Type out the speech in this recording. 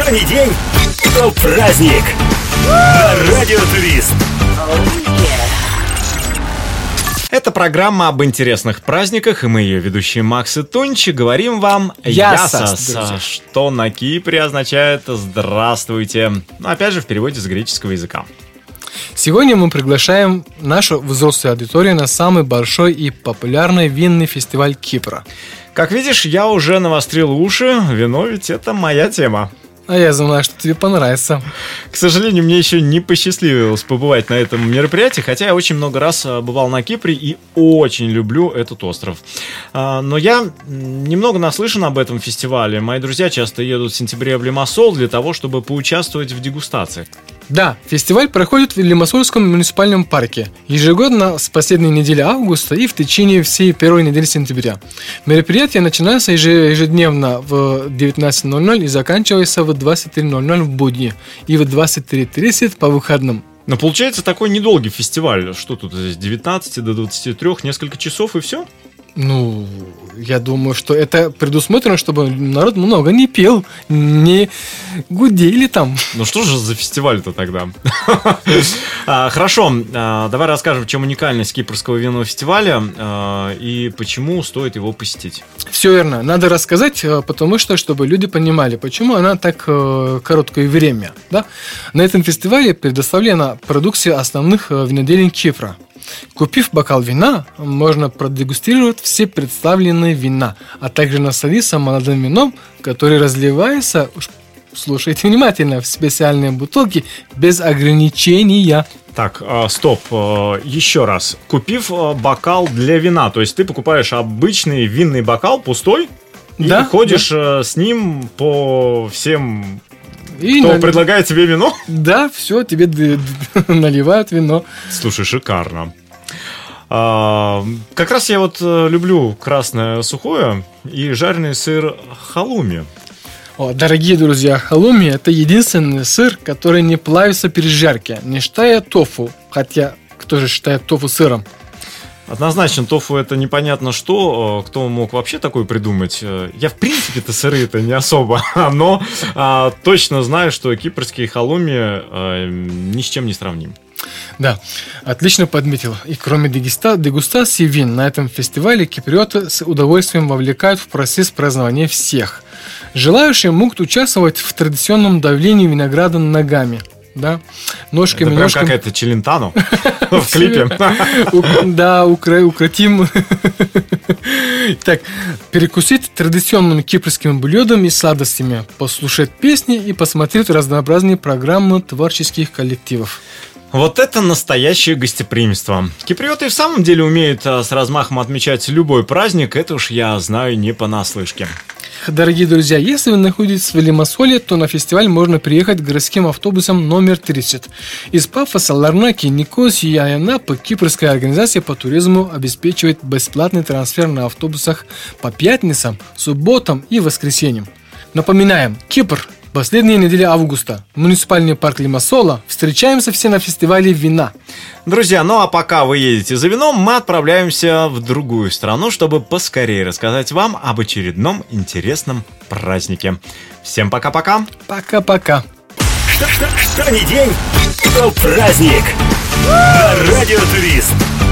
Что ни день, то праздник. На Радио Турист. Это программа об интересных праздниках, и мы, ее ведущие Макс и Тунчи, говорим вам «Ясас», что на Кипре означает «здравствуйте». Ну, опять же, в переводе с греческого языка. Сегодня мы приглашаем нашу взрослую аудиторию на самый большой и популярный винный фестиваль Кипра. Как видишь, я уже навострил уши, вино ведь это моя тема. А я знаю, что тебе понравится. К сожалению, мне еще не посчастливилось побывать на этом мероприятии, хотя я очень много раз бывал на Кипре и очень люблю этот остров. Но я немного наслышан об этом фестивале. Мои друзья часто едут в сентябре в Лимассол для того, чтобы поучаствовать в дегустации. Да, фестиваль проходит в Лимассольском муниципальном парке ежегодно с последней недели августа и в течение всей первой недели сентября. Мероприятие начинается ежедневно в 19:00 и заканчивается в 23:00 в будни и в 23:30 по выходным. Но получается такой недолгий фестиваль. Что тут здесь, 19 до 23, несколько часов и все? Ну, я думаю, что это предусмотрено, чтобы народ много не пел, не гудели там. Ну что же за фестиваль-то тогда? Хорошо, давай расскажем, в чем уникальность Кипрского винного фестиваля и почему стоит его посетить. Все верно, надо рассказать, потому что, чтобы люди понимали, почему она так короткое время. Да? На этом фестивале предоставлена продукция основных виноделин Кипра. Купив бокал вина, можно продегустировать все представленные вина, а также насладиться молодым вином, который разливается, слушайте внимательно, в специальные бутылки без ограничения. Так, стоп, еще раз. Купив бокал для вина, то есть ты покупаешь обычный винный бокал, пустой, и ходишь с ним по всем... Кто предлагает тебе вино? Да, все, тебе наливают вино. Слушай, шикарно. Как раз я вот люблю красное сухое и жареный сыр халуми. О, дорогие друзья, халуми — это единственный сыр, который не плавится при жарке, не считая тофу. Хотя, кто же считает тофу сыром? Однозначно, тофу это непонятно что. Кто мог вообще такое придумать? Я в принципе-то сыры-то не особо, но точно знаю, что кипрский халуми ни с чем не сравним. Да, отлично подметил. И кроме дегустации вин на этом фестивале киприоты с удовольствием вовлекают в процесс празднования всех. Желающие могут участвовать в традиционном давлении винограда ногами. Да, ножками, это прям какая-то Челентано в клипе. Да, укротим. Так, перекусить традиционными кипрскими блюдами и сладостями, послушать песни и посмотреть разнообразные программы творческих коллективов. Вот это настоящее гостеприимство. Киприоты в самом деле умеют с размахом отмечать любой праздник, это уж я знаю не понаслышке. Дорогие друзья, если вы находитесь в Лимассоле, то на фестиваль можно приехать городским автобусом номер 30. Из Пафоса, Ларнаки, Никосии и Анапы кипрская организация по туризму обеспечивает бесплатный трансфер на автобусах по пятницам, субботам и воскресеньям. Напоминаем, Кипр, последняя неделя августа, муниципальный парк Лимассола. Встречаемся все на фестивале вина. Друзья, ну а пока вы едете за вином, мы отправляемся в другую страну, чтобы поскорее рассказать вам об очередном интересном празднике. Всем пока-пока. Пока-пока. Что ни день, то праздник. На Радио Турист.